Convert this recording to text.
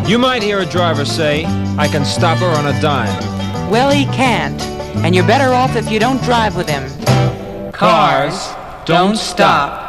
You might hear a driver say, I can stop her on a dime. Well, he can't, and you're better off if you don't drive with him. Cars don't stop.